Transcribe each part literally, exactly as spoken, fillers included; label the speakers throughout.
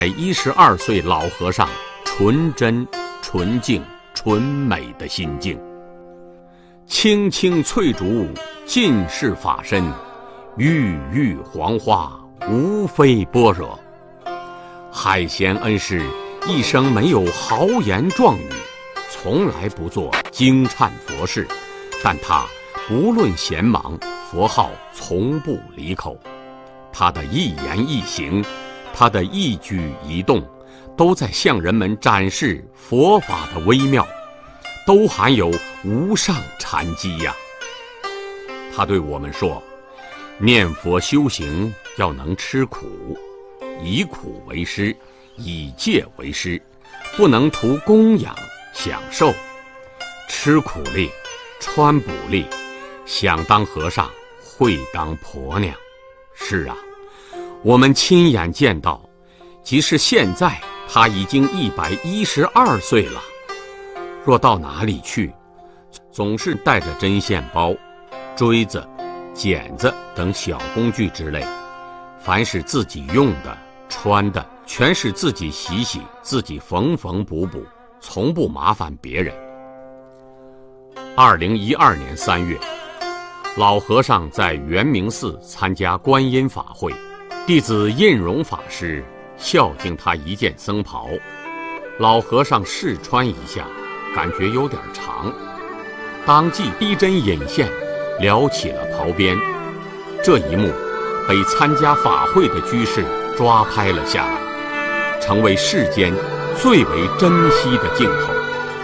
Speaker 1: 一十二岁老和尚纯真、纯净、纯美的心境。青青翠竹尽是法身，郁郁黄花无非般若。海贤恩师一生没有豪言壮语，从来不做惊颤佛事，但他不论闲忙，佛号从不离口。他的一言一行，他的一举一动，都在向人们展示佛法的微妙，都含有无上禅机呀。他对我们说，念佛修行要能吃苦，以苦为师，以戒为师，不能图供养享受，吃苦力，穿补力，想当和尚会当婆娘。是啊，我们亲眼见到，即使现在他已经一百一十二岁了，若到哪里去，总是带着针线包、锥子、剪子等小工具之类，凡是自己用的、穿的，全是自己洗洗，自己缝缝补补，从不麻烦别人。二零一二年三月，老和尚在圆明寺参加观音法会，弟子印荣法师孝敬他一件僧袍，老和尚试穿一下，感觉有点长，当即逼针引线，撩起了袍边。这一幕被参加法会的居士抓拍了下来，成为世间最为珍惜的镜头。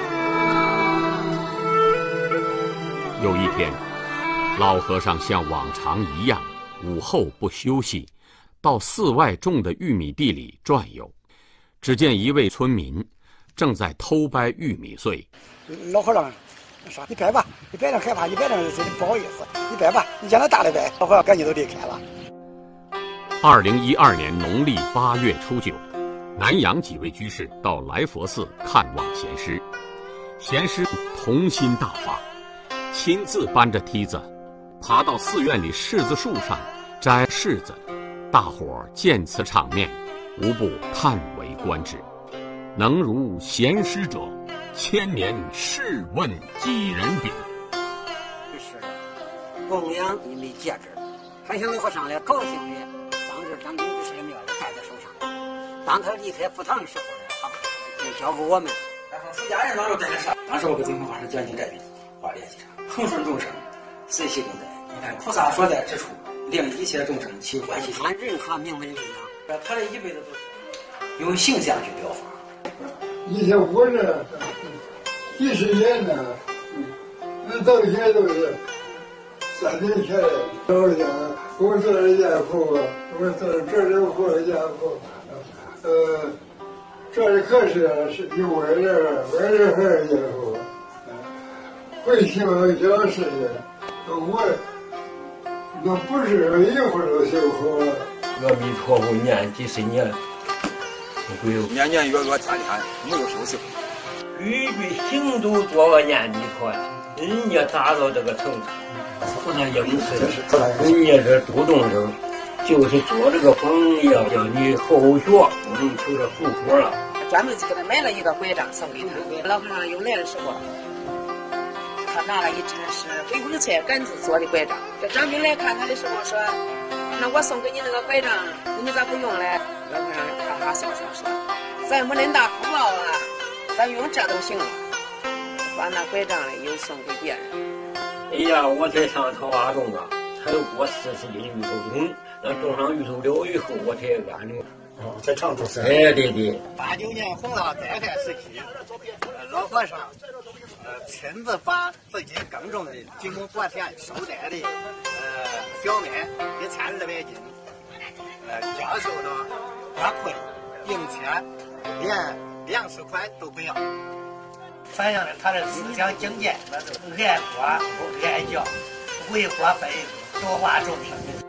Speaker 1: 有一天，老和尚像往常一样，午后不休息，到寺外种的玉米地里转悠。只见一位村民正在偷掰玉米穗。
Speaker 2: 老和尚说：“你掰吧，你掰点害怕，你掰点不好意思，你掰吧，你将来大的掰。”老和尚赶紧都离开了。
Speaker 1: 二零一二年农历八月初九，南阳几位居士到来佛寺看望贤师，贤师童心大发，亲自搬着梯子爬到寺院里柿子树上摘柿子。大伙儿见此场面，无不叹为观止。能如贤师者，千年试问几人比？
Speaker 3: 是供养你的戒指，看见老和尚来高兴的，当时张兵居士的庙也戴在手上。当他离开佛堂的时候呢，他就交给我们。
Speaker 4: 然后出家人当时在这上，当时我给宗法师讲经这笔话联系上，恒顺众生，随喜共在。你看菩萨所在之处，令一切众生起欢喜心。
Speaker 3: 他任何名闻利养，
Speaker 4: 他这一辈子都是用形象去表法。
Speaker 5: 以前我这几十年呢，那到现在都是三年前的老家，我做了家父，我做了这里活家父，呃，这里可是是有外人，外人还是家父，会修教师的，我那不是一会儿都修好了。
Speaker 6: 阿弥陀佛念几十年。
Speaker 7: 年年月月天天没有休息，
Speaker 6: 句句行都做个念弥陀，人家达到这个程度，不能应试。人家这主动生，就是做这个榜样，叫你后学，不能求着福果了。
Speaker 8: 专门给他买了一个拐杖送给他。老和尚又来的时候，他拿了一只是回光菜杆子做的拐杖。这张兵来看他的时候说：“那我送给你那个拐杖，你咋不用嘞？”老和尚哈哈笑笑说：“咱没恁大福报啊，咱用这都行了。”把那拐杖嘞又送给别人。
Speaker 6: 哎呀，我才上桃花种啊，才有过四十斤芋头种，那种上芋头了以后，我才安了。
Speaker 2: 哦，在常州是。
Speaker 6: 哎，对对。
Speaker 9: 八九年洪涝灾害时期，老和尚呃亲自把自己耕种的几亩薄田收带的呃小麦一千二百斤，呃教授了花卉、并且连粮食款都不要，
Speaker 10: 反映了他的思想境界，那就是爱国不爱教，为国分多化众生。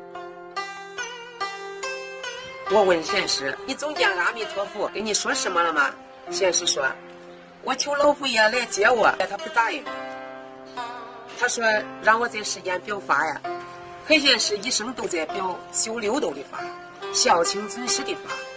Speaker 8: 我问贤师：“你总见阿弥陀佛跟你说什么了吗？”贤师说：“我求老佛爷来接我，他不答应。他说让我在世间表法呀。海贤师一生都在表修六度的法，孝亲尊师的法。